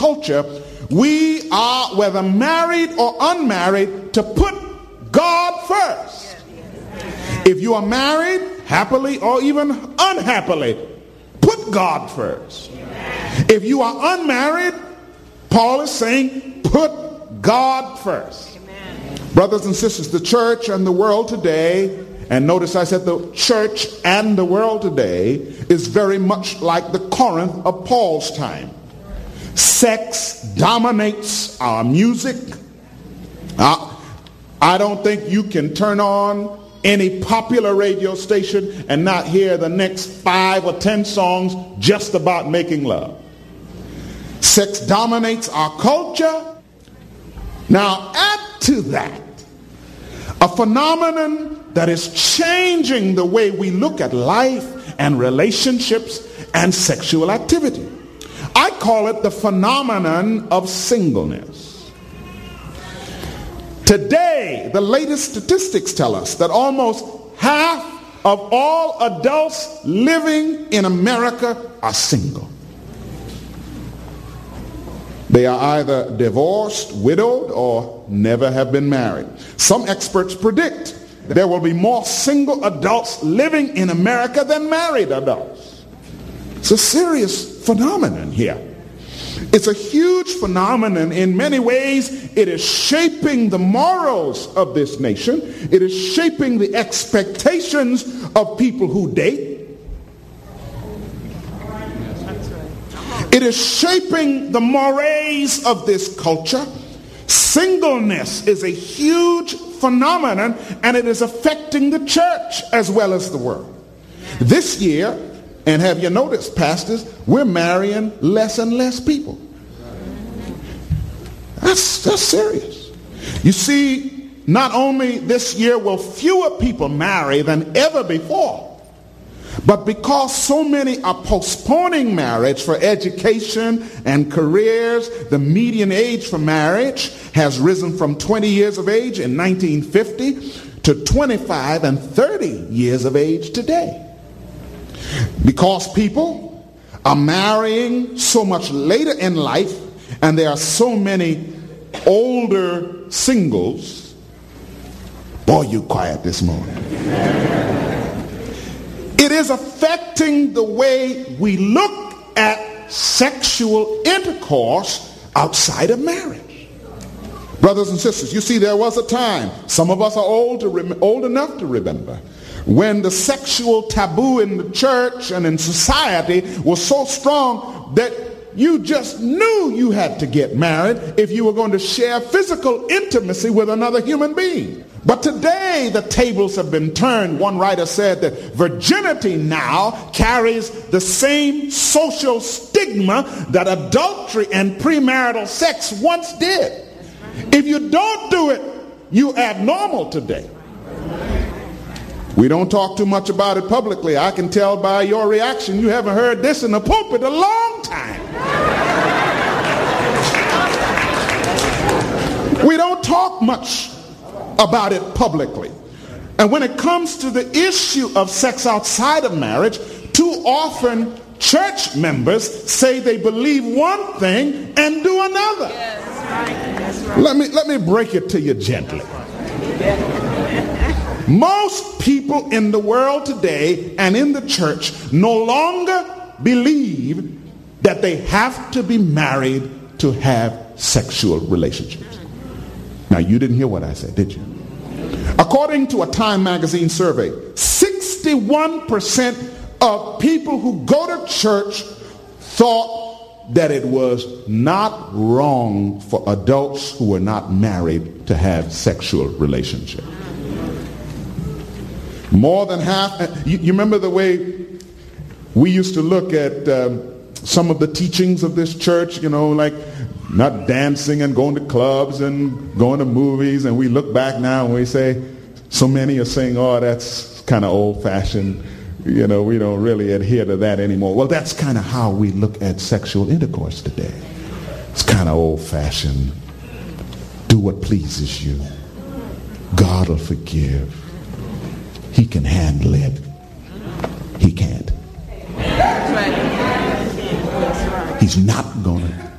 culture, we are, whether married or unmarried, to put God first. If you are married, happily or even unhappily, put God first. If you are unmarried, Paul is saying, put God first. Brothers and sisters, the church and the world today, and notice I said the church and the world today, is very much like the Corinth of Paul's time. Sex dominates our music. I don't think you can turn on any popular radio station and not hear the next 5 or 10 songs just about making love. Sex dominates our culture. Now add to that a phenomenon that is changing the way we look at life and relationships and sexual activity. I call it the phenomenon of singleness. Today, the latest statistics tell us that almost half of all adults living in America are single. They are either divorced, widowed, or never have been married. Some experts predict there will be more single adults living in America than married adults. It's a serious phenomenon here. It's a huge phenomenon in many ways. It is shaping the morals of this nation. It is shaping the expectations of people who date. It is shaping the mores of this culture. Singleness is a huge phenomenon, and it is affecting the church as well as the world. This year, and have you noticed, pastors, we're marrying less and less people. That's serious. You see, not only this year will fewer people marry than ever before, but because so many are postponing marriage for education and careers, the median age for marriage has risen from 20 years of age in 1950 to 25 and 30 years of age today. Because people are marrying so much later in life, and there are so many older singles. Boy, you quiet this morning. It is affecting the way we look at sexual intercourse outside of marriage. Brothers and sisters, you see, there was a time, some of us are old enough to remember, when the sexual taboo in the church and in society was so strong that you just knew you had to get married if you were going to share physical intimacy with another human being. But today the tables have been turned. One writer said that virginity now carries the same social stigma that adultery and premarital sex once did. If you don't do it, you're abnormal today. We don't talk too much about it publicly. I can tell by your reaction you haven't heard this in the pulpit a long time. We don't talk much about it publicly. And when it comes to the issue of sex outside of marriage, too often church members say they believe one thing and do another. Yes, right. Let me break it to you gently. Most people in the world today and in the church no longer believe that they have to be married to have sexual relationships. Now, you didn't hear what I said, did you? According to a Time magazine survey, 61% of people who go to church thought that it was not wrong for adults who were not married to have sexual relationships. More than half. You remember the way we used to look at some of the teachings of this church, like not dancing and going to clubs and going to movies, and we look back now and we say, so many are saying, oh, that's kind of old-fashioned, we don't really adhere to that anymore. Well, that's kind of how we look at sexual intercourse today. It's kind of old-fashioned. Do what pleases you. God will forgive. He can handle it. He can't. He's not going to